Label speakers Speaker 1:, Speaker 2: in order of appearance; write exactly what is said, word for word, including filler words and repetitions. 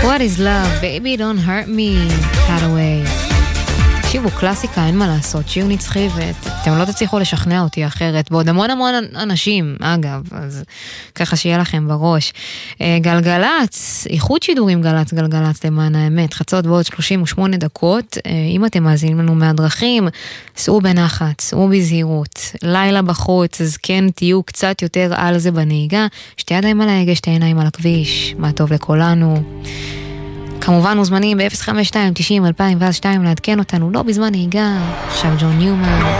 Speaker 1: What is love? Baby don't hurt me. Hathaway. תקשיבו, קלאסיקה, אין מה לעשות, שיר נצחי, ואתם לא תצליחו לשכנע אותי אחרת, בעוד המון המון אנשים, אגב, אז ככה שיהיה לכם בראש. גלגלץ, איחוד שידורים גלץ, גלגלץ למען האמת, חצות בעוד שלושים ושמונה דקות, אם אתם מאזינים לנו מהדרכים, סעו בנחת, סעו בזהירות, לילה בחוץ, אז כן תהיו קצת יותר על זה בנהיגה, שתי ידיים על ההגה, שתי עיניים על הכביש, מה טוב לכולנו. כמובן מוזמנים ב-אפס חמש שתיים תשעים אלפיים ואז שתיים לעדכן אותנו, לא בזמן נהיגה. עכשיו ג'ון ניומן.